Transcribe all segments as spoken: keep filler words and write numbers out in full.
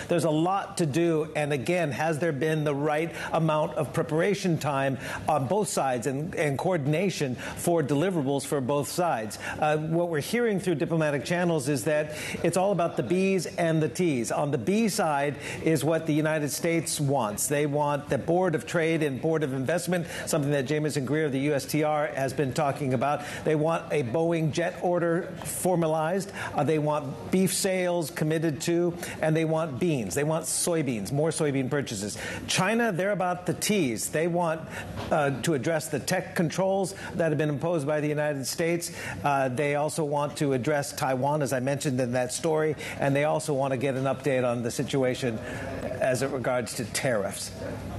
there's a lot to do. And again, has there been the right amount of preparation time on both sides and, and coordination for deliverables for both sides? Uh, what we're hearing through diplomatic channels is that it's all about the B's and the T's. On the B side is what the United States wants. They want the Board of Trade and Board of Investment, something that Jamieson Greer of the U S T R has been talking about. They want a Boeing jet order formalized. Uh, they want beef sales committed to, and they want beans. They want soybeans, more soybean purchases. China, they're about the T's. They want uh, to address the tech controls that have been imposed by the United States. Uh, they also want to address Taiwan, as I mentioned in that story, and they also want to get an update on the situation as it regards to tariffs.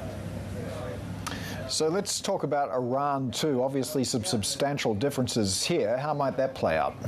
So let's talk about Iran too. Obviously some substantial differences here. How might that play out?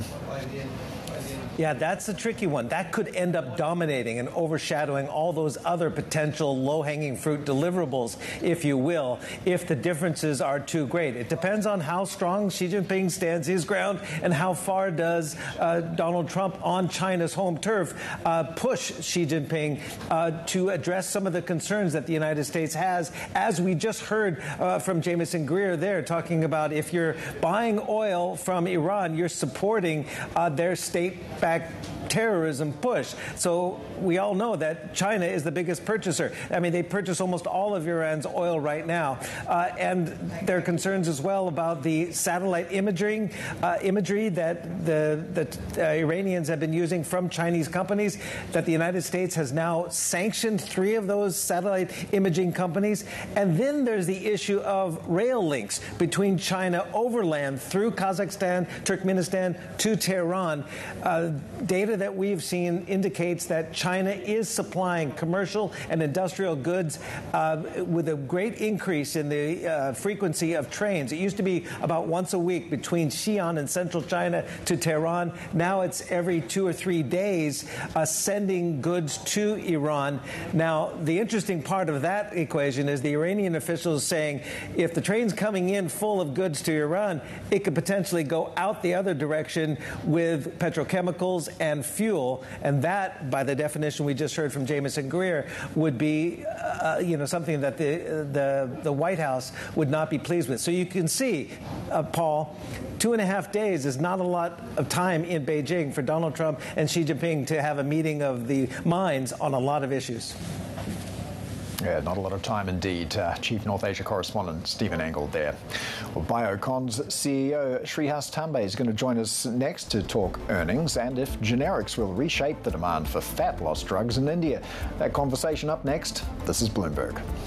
Yeah, that's a tricky one. That could end up dominating and overshadowing all those other potential low-hanging fruit deliverables, if you will, if the differences are too great. It depends on how strong Xi Jinping stands his ground and how far does uh, Donald Trump on China's home turf uh, push Xi Jinping uh, to address some of the concerns that the United States has, as we just heard uh, from Jamieson Greer there, talking about if you're buying oil from Iran, you're supporting uh, their state-backed terrorism push. So we all know that China is the biggest purchaser. I mean, they purchase almost all of Iran's oil right now. Uh, and there are concerns as well about the satellite imaging, uh, imagery that the, the uh, Iranians have been using from Chinese companies, that the United States has now sanctioned three of those satellite imaging companies. And then there's the issue of rail links between China overland through Kazakhstan, Turkmenistan to Tehran. Uh, data that we've seen indicates that China is supplying commercial and industrial goods uh, with a great increase in the uh, frequency of trains. It used to be about once a week between Xi'an and central China to Tehran. Now it's every two or three days uh, sending goods to Iran. Now, the interesting part of that equation is the Iranian officials saying if the train's coming in full of goods to Iran, it could potentially go out the other direction with petrochemicals and fuel, and that, by the definition we just heard from Jamieson Greer, would be, uh, you know, something that the, the the White House would not be pleased with. So you can see, uh, Paul, two and a half days is not a lot of time in Beijing for Donald Trump and Xi Jinping to have a meeting of the minds on a lot of issues. Yeah, not a lot of time indeed. Uh, Chief North Asia correspondent Stephen Engle there. Well, Biocon's C E O Shrihas Tambe is going to join us next to talk earnings and if generics will reshape the demand for fat loss drugs in India. That conversation up next. This is Bloomberg.